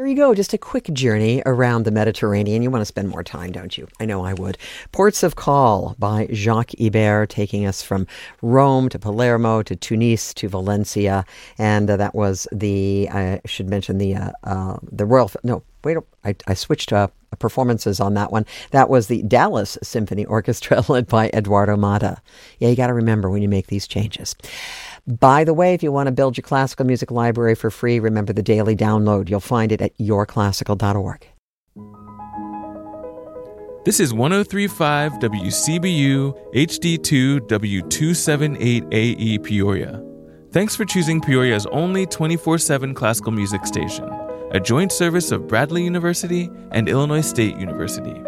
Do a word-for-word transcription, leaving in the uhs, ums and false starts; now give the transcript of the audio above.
there you go. Just a quick journey around the Mediterranean. You want to spend more time, don't you? I know I would. Ports of Call by Jacques Ibert, taking us from Rome to Palermo to Tunis to Valencia. And uh, that was the, I should mention the, uh, uh, the Royal, no, wait, I, I switched uh, performances on that one. That was the Dallas Symphony Orchestra led by Eduardo Mata. Yeah, you got to remember when you make these changes. By the way, if you want to build your classical music library for free, remember the daily download. You'll find it at your classical dot org. This is one oh three point five W C B U H D two W two seventy-eight A E Peoria. Thanks for choosing Peoria's only twenty-four seven classical music station, a joint service of Bradley University and Illinois State University.